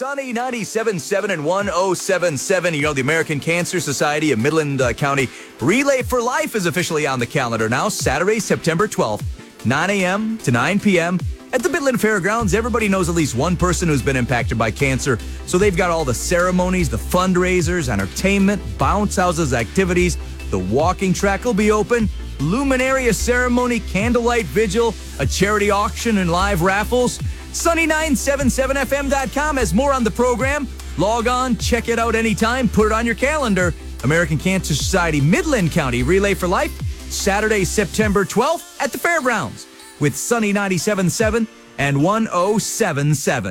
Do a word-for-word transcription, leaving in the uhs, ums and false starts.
Sunny ninety-seven point seven and one oh seven point seven. You know, the American Cancer Society of Midland uh, County Relay for Life is officially on the calendar now. Saturday, September twelfth, nine a.m. to nine p.m. at the Midland Fairgrounds. Everybody knows at least one person who's been impacted by cancer. So they've got all the ceremonies, the fundraisers, entertainment, bounce houses, activities. The walking track will be open. Luminaria ceremony, candlelight vigil, a charity auction, and live raffles. Sunny nine seventy-seven F M dot com has more on the program. Log on, check it out anytime, put it on your calendar. American Cancer Society Midland County Relay for Life, Saturday, September twelfth at the Fairgrounds with Sunny ninety-seven point seven and one oh seven point seven.